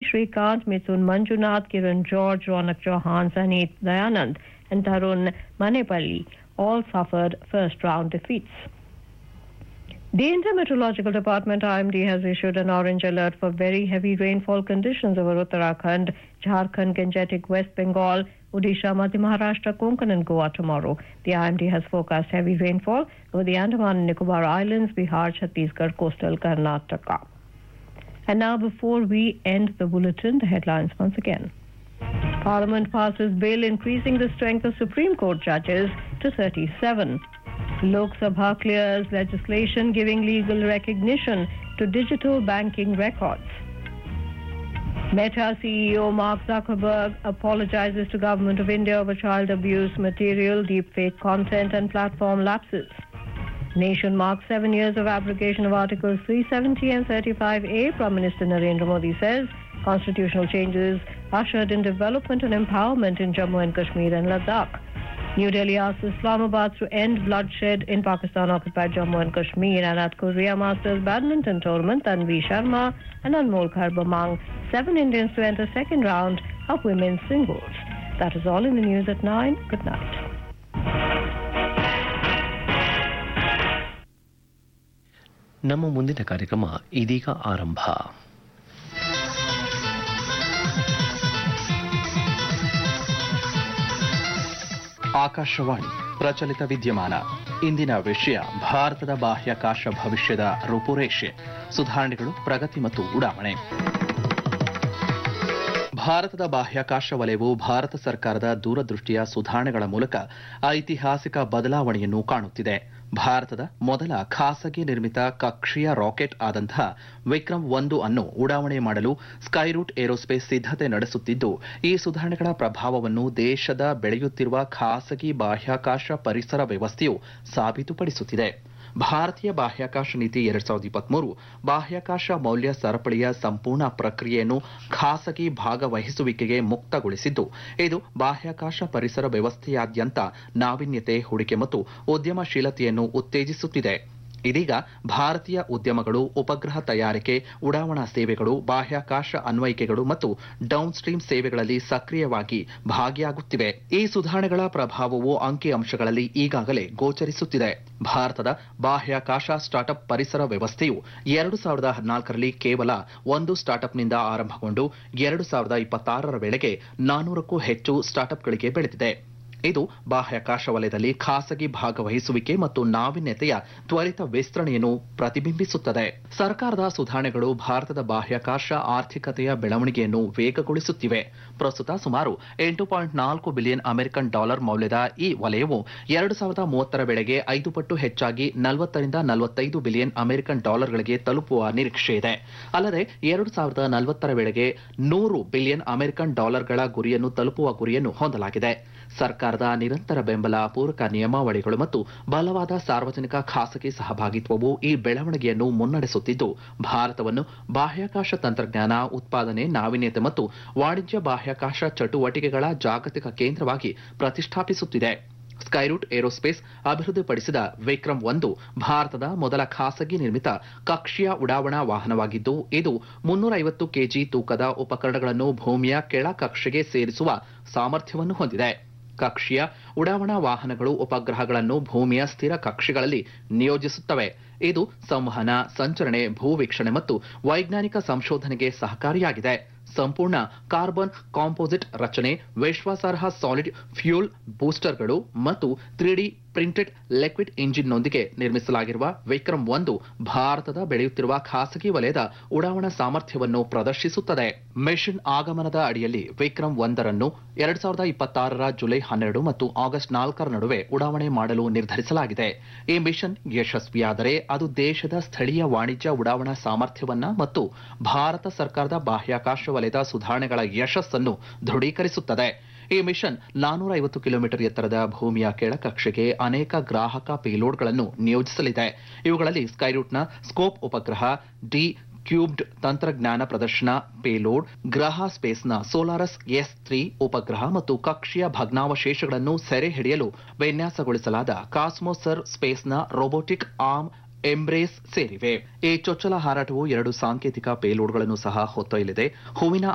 Shrikant, Mithun Manjunath, Kiran George, Ronak Chauhan, Saneet Dayanand, and Tarun Manepalli all suffered first-round defeats. The Inter-Meteorological Department IMD has issued an orange alert for very heavy rainfall conditions over Uttarakhand, Jharkhand, Gangetic West Bengal, Odisha, Madhya Maharashtra, Konkan and Goa tomorrow. The IMD has forecast heavy rainfall over the Andaman and Nicobar Islands, Bihar, Chhattisgarh, coastal Karnataka. And now, before we end the bulletin, the headlines once again. Parliament passes bill increasing the strength of Supreme Court judges to 37. Lok Sabha clears legislation giving legal recognition to digital banking records. Meta CEO Mark Zuckerberg apologizes to Government of India over child abuse material, deepfake content and platform lapses. Nation marks 7 years of abrogation of Articles 370 and 35A. Prime Minister Narendra Modi says constitutional changes ushered in development and empowerment in Jammu and Kashmir and Ladakh. New Delhi asks Islamabad to end bloodshed in Pakistan-occupied Jammu and Kashmir. And at Korea Masters Badminton Tournament, Tanvi Sharma and Anmol Kharb among 7 Indians to enter second round of women's singles. That is all in the news at 9. Good night. ನಮ್ಮ ಮುಂದಿನ ಕಾರ್ಯಕ್ರಮ ಇದೀಗ ಆರಂಭ. ಆಕಾಶವಾಣಿ ಪ್ರಚಲಿತ ವಿದ್ಯಮಾನ. ಇಂದಿನ ವಿಷಯ ಭಾರತದ ಬಾಹ್ಯಾಕಾಶ ಭವಿಷ್ಯದ ರೂಪುರೇಷೆ, ಸುಧಾರಣೆಗಳು, ಪ್ರಗತಿ ಮತ್ತು ಉಡಾವಣೆ. ಭಾರತದ ಬಾಹ್ಯಾಕಾಶ ವಲಯವು ಭಾರತ ಸರ್ಕಾರದ ದೂರದೃಷ್ಟಿಯ ಸುಧಾರಣೆಗಳ ಮೂಲಕ ಐತಿಹಾಸಿಕ ಬದಲಾವಣೆಯನ್ನು ಕಾಣುತ್ತಿದೆ. ಭಾರತದ ಮೊದಲ ಖಾಸಗಿ ನಿರ್ಮಿತ ಕಕ್ಷೀಯ ರಾಕೆಟ್ ಆದಂತಹ ವಿಕ್ರಮ್-1 ಅನ್ನು ಉಡಾವಣೆ ಮಾಡಲು ಸ್ಕೈರೂಟ್ ಏರೋಸ್ಪೇಸ್ ಸಿದ್ಧತೆ ನಡೆಸುತ್ತಿದ್ದು, ಈ ಸುಧಾರಣೆಗಳ ಪ್ರಭಾವವನ್ನು ದೇಶದ ಬೆಳೆಯುತ್ತಿರುವ ಖಾಸಗಿ ಬಾಹ್ಯಾಕಾಶ ಪರಿಸರ ವ್ಯವಸ್ಥೆಯು ಸಾಬೀತುಪಡಿಸುತ್ತಿದೆ. ಭಾರತೀಯ ಬಾಹ್ಯಾಕಾಶ ನೀತಿ 2023 ಬಾಹ್ಯಾಕಾಶ ಮೌಲ್ಯ ಸರಪಳಿಯ ಸಂಪೂರ್ಣ ಪ್ರಕ್ರಿಯೆಯನ್ನು ಖಾಸಗಿ ಭಾಗವಹಿಸುವಿಕೆಗೆ ಮುಕ್ತಗೊಳಿಸಿದ್ದು, ಇದು ಬಾಹ್ಯಾಕಾಶ ಪರಿಸರ ವ್ಯವಸ್ಥೆಯಾದ್ಯಂತ ನಾವೀನ್ಯತೆ, ಹೂಡಿಕೆ ಮತ್ತು ಉದ್ಯಮಶೀಲತೆಯನ್ನು ಉತ್ತೇಜಿಸುತ್ತಿದೆ. ಇದೀಗ ಭಾರತೀಯ ಉದ್ಯಮಗಳು ಉಪಗ್ರಹ ತಯಾರಿಕೆ, ಉಡಾವಣಾ ಸೇವೆಗಳು, ಬಾಹ್ಯಾಕಾಶ ಅನ್ವಯಿಕೆಗಳು ಮತ್ತು ಡೌನ್ ಸ್ಟ್ರೀಮ್ ಸೇವೆಗಳಲ್ಲಿ ಸಕ್ರಿಯವಾಗಿ ಭಾಗಿಯಾಗುತ್ತಿವೆ. ಈ ಸುಧಾರಣೆಗಳ ಪ್ರಭಾವವು ಅಂಕಿಅಂಶಗಳಲ್ಲಿ ಈಗಾಗಲೇ ಗೋಚರಿಸುತ್ತಿದೆ. ಭಾರತದ ಬಾಹ್ಯಾಕಾಶ ಸ್ಟಾರ್ಟ್ಅಪ್ ಪರಿಸರ ವ್ಯವಸ್ಥೆಯು 2014ರಲ್ಲಿ ಕೇವಲ 1 ಸ್ಟಾರ್ಟ್ಅಪ್ನಿಂದ ಆರಂಭಗೊಂಡು 2026ರ ವೇಳೆಗೆ 400ಕ್ಕೂ ಹೆಚ್ಚು ಸ್ಟಾರ್ಟ್ಅಪ್ಗಳಿಗೆ ಬೆಳೆದಿದೆ. ಇದು ಬಾಹ್ಯಾಕಾಶ ವಲಯದಲ್ಲಿ ಖಾಸಗಿ ಭಾಗವಹಿಸುವಿಕೆ ಮತ್ತು ನಾವೀನ್ಯತೆಯ ತ್ವರಿತ ವಿಸ್ತರಣೆಯನ್ನು ಪ್ರತಿಬಿಂಬಿಸುತ್ತದೆ. ಸರ್ಕಾರದ ಸುಧಾರಣೆಗಳು ಭಾರತದ ಬಾಹ್ಯಾಕಾಶ ಆರ್ಥಿಕತೆಯ ಬೆಳವಣಿಗೆಯನ್ನು ವೇಗಗೊಳಿಸುತ್ತಿವೆ. ಪ್ರಸ್ತುತ ಸುಮಾರು $8.4 ಬಿಲಿಯನ್ ಅಮೆರಿಕನ್ ಡಾಲರ್ ಮೌಲ್ಯದ ಈ ವಲಯವು 2030ರ ವೇಳೆಗೆ 5 ಪಟ್ಟು ಹೆಚ್ಚಾಗಿ 40 ರಿಂದ 45 ಬಿಲಿಯನ್ ಅಮೆರಿಕನ್ ಡಾಲರ್ಗಳಿಗೆ ತಲುಪುವ ನಿರೀಕ್ಷೆ ಇದೆ. ಅಲ್ಲದೆ 2040ರ ವೇಳೆಗೆ 100 ಬಿಲಿಯನ್ ಅಮೆರಿಕನ್ ಡಾಲರ್ಗಳ ಗುರಿಯನ್ನು ತಲುಪುವ ಗುರಿಯನ್ನು ಹೊಂದಲಾಗಿದೆ. ಸರ್ಕಾರದ ನಿರಂತರ ಬೆಂಬಲ, ಪೂರಕ ನಿಯಮಾವಳಿಗಳು ಮತ್ತು ಬಲವಾದ ಸಾರ್ವಜನಿಕ ಖಾಸಗಿ ಸಹಭಾಗಿತ್ವವು ಈ ಬೆಳವಣಿಗೆಯನ್ನು ಮುನ್ನಡೆಸುತ್ತಿದ್ದು, ಭಾರತವನ್ನು ಬಾಹ್ಯಾಕಾಶ ತಂತ್ರಜ್ಞಾನ, ಉತ್ಪಾದನೆ, ನಾವೀನ್ಯತೆ ಮತ್ತು ವಾಣಿಜ್ಯ ಬಾಹ್ಯಾಕಾಶ ಚಟುವಟಿಕೆಗಳ ಜಾಗತಿಕ ಕೇಂದ್ರವಾಗಿ ಪ್ರತಿಷ್ಠಾಪಿಸುತ್ತಿದೆ. ಸ್ಕೈರೂಟ್ ಏರೋಸ್ಪೇಸ್ ಅಭಿವೃದ್ಧಿಪಡಿಸಿದ ವಿಕ್ರಮ್-1 ಭಾರತದ ಮೊದಲ ಖಾಸಗಿ ನಿರ್ಮಿತ ಕಕ್ಷೀಯ ಉಡಾವಣಾ ವಾಹನವಾಗಿದ್ದು, ಇದು 350 ಕೆಜಿ ತೂಕದ ಉಪಕರಣಗಳನ್ನು ಭೂಮಿಯ ಕೆಳ ಕಕ್ಷೆಗೆ ಸೇರಿಸುವ ಸಾಮರ್ಥ್ಯವನ್ನು ಹೊಂದಿದೆ. ಕಕ್ಷೀಯ ಉಡಾವಣಾ ವಾಹನಗಳು ಉಪಗ್ರಹಗಳನ್ನು ಭೂಮಿಯ ಸ್ಥಿರ ಕಕ್ಷೆಗಳಲ್ಲಿ ನಿಯೋಜಿಸುತ್ತವೆ. ಇದು ಸಂವಹನ, ಸಂಚರಣೆ, ಭೂವೀಕ್ಷಣೆ ಮತ್ತು ವೈಜ್ಞಾನಿಕ ಸಂಶೋಧನೆಗೆ ಸಹಕಾರಿಯಾಗಿದೆ. ಸಂಪೂರ್ಣ ಕಾರ್ಬನ್ ಕಾಂಪೋಸಿಟ್ ರಚನೆ, ವಿಶ್ವಾಸಾರ್ಹ ಸಾಲಿಡ್ ಫ್ಯೂಲ್ ಬೂಸ್ಟರ್ಗಳು ಮತ್ತು 3D ಪ್ರಿಂಟೆಡ್ ಲಿಕ್ವಿಡ್ ಇಂಜಿನ್ನೊಂದಿಗೆ ನಿರ್ಮಿಸಲಾಗಿರುವ ವಿಕ್ರಮ್-1 ಭಾರತದ ಬೆಳೆಯುತ್ತಿರುವ ಖಾಸಗಿ ವಲಯದ ಉಡಾವಣಾ ಸಾಮರ್ಥ್ಯವನ್ನು ಪ್ರದರ್ಶಿಸುತ್ತದೆ. ಮಿಷನ್ ಆಗಮನದ ಅಡಿಯಲ್ಲಿ ವಿಕ್ರಮ್-1 2026ರ ಜುಲೈ 12 ಮತ್ತು ಆಗಸ್ಟ್ 4ರ ನಡುವೆ ಉಡಾವಣೆ ಮಾಡಲು ನಿರ್ಧರಿಸಲಾಗಿದೆ. ಈ ಮಿಷನ್ ಯಶಸ್ವಿಯಾದರೆ ಅದು ದೇಶದ ಸ್ಥಳೀಯ ವಾಣಿಜ್ಯ ಉಡಾವಣಾ ಸಾಮರ್ಥ್ಯವನ್ನ ಮತ್ತು ಭಾರತ ಸರ್ಕಾರದ ಬಾಹ್ಯಾಕಾಶ ವಲಯದ ಸುಧಾರಣೆಗಳ ಯಶಸ್ಸನ್ನು ದೃಢೀಕರಿಸುತ್ತದೆ. ಈ ಮಿಷನ್ 450 ಕಿಲೋಮೀಟರ್ ಎತ್ತರದ ಭೂಮಿಯ ಕೆಳಕಕ್ಷೆಗೆ ಅನೇಕ ಗ್ರಾಹಕ ಪೇಲೋಡ್ಗಳನ್ನು ನಿಯೋಜಿಸಲಿದೆ. ಇವುಗಳಲ್ಲಿ ಸ್ಕೈರೂಟ್ನ ಸ್ಕೋಪ್ ಉಪಗ್ರಹ, ಡಿ ಕ್ಯೂಬ್ಡ್ ತಂತ್ರಜ್ಞಾನ ಪ್ರದರ್ಶನ ಪೇಲೋಡ್, ಗ್ರಹ ಸ್ಪೇಸ್ನ ಸೋಲಾರಸ್ S3 ಉಪಗ್ರಹ ಮತ್ತು ಕಕ್ಷೀಯ ಭಗ್ನಾವಶೇಷಗಳನ್ನು ಸೆರೆ ಹಿಡಿಯಲು ವಿನ್ಯಾಸಗೊಳಿಸಲಾದ ಕಾಸ್ಮೋಸರ್ ಸ್ಪೇಸ್ನ ರೋಬೋಟಿಕ್ ಆರ್ಮ್ ಎಂಬ್ರೇಸ್ ಸೇರಿವೆ. ಈ ಚೊಚ್ಚಲ ಹಾರಾಟವು 2 ಸಾಂಕೇತಿಕ ಪೇಲೋಡ್ಗಳನ್ನು ಸಹ ಹೊತ್ತೊಯ್ಯಲಿದೆ. ಹೂವಿನ